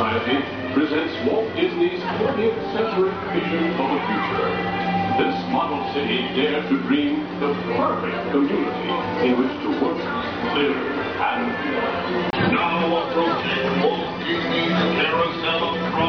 Society presents Walt Disney's 20th century vision for the future. This model city dared to dream the perfect community in which to work, live, and play. Now approaching Walt Disney's Carousel of Triumph.